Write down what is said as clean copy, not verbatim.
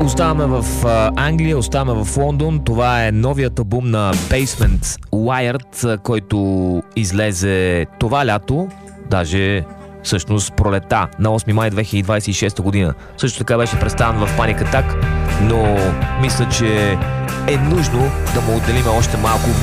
Оставаме в Англия, оставаме в Лондон. Това е новият албум на Basement Wired, който излезе това лято, даже всъщност пролета на 8 май 2026 година. Също така беше представен в Panic Attack, но мисля, че е нужно да му отделим още малко